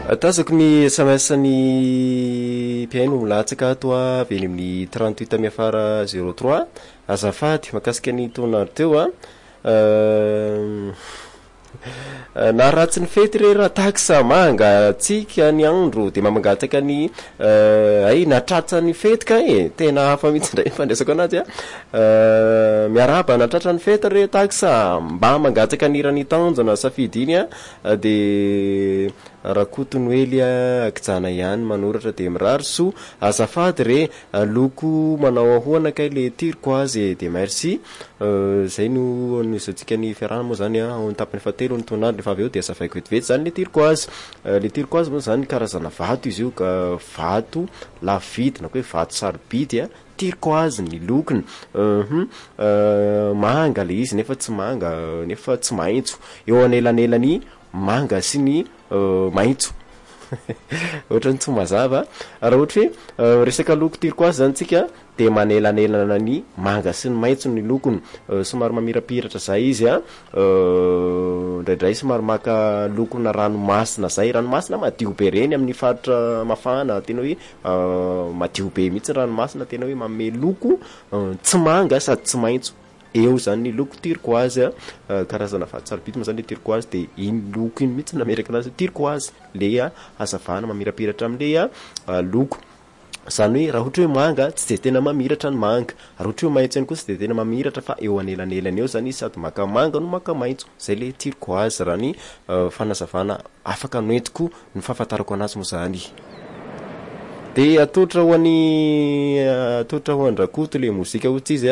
Atazako ny SMS-ny piaino milatsaka atoa avy amin'ny 38 miafara 03 azafady makasika ny tonary teo na ratsy ny fety re raha taksa manga tsika ny andro de mamangataka ny ay natratsa ny fety ka tena hafa mihitsy ndray fandraisako anazy miaraba natratra ny fety re taksa mba mangataka ny rany tanjona safidy iny de rakoto noely akijana ihany manoratra de mirary so azafady re loko manao ahoana kay le turquoise de merci zay no nizatsika ny fiarahana moa zany ao tapany fatelo ny tonary refa avy eo de azafaiko vetivety zany le turquoise moa zany karazana vato izy io ka vato lavidy na koa hoe vato sarobidy turquoise ny lokony manga le izy nefa tsy manga nefa tsy maitso eo anelanelany manga sy ny maitso ohatrany tsy mazava raha ohatra hoe resaka loko turquoise zany tsika de manelanelana ny manga sy ny maitso ny lokony somary mamirapiratra zay izy ndraindray somary maka lokona ranomasina zay ranomasina madio be reny amin'ny faritra mafana tena hoe madio be mihitsy ranomasina tena hoe manome loko tsy manga sady tsy maitso eo zany ny loko turquoise karazana vato sarobidy moa zany le turquoise de iny loko iny mihitsy nameraka anazy turquoise le hazavana mamirapiratra am'le loko zany hoe raha ohatra hoe manga tsy de tena mamiratra ny manga raha ohatra hoe maitso ihany koa tsy de tena mamiratra fa eo anelanelany eo zany izy sady maka manga no maka maitso zay le turquoise raha ny fanazavana afaka noentiko ny fahafantarako anazy moa zany de atotra ho andrakoto le mozika ohatsy izy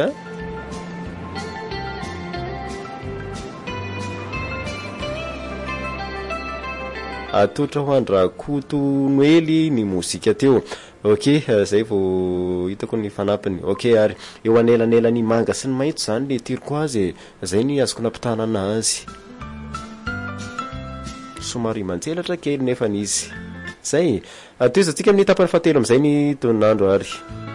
atotra ho andrakoto noely ny mozika teo zay vao hitako ny fanampiny ary eo anelanelany manga sy ny maitso zany le turquoise zay ny azoko nampitana anazy somary manjelatra kely nefa n'izy zay toezatsika amin'ny tapany fatelo am'izay ny tonandro ary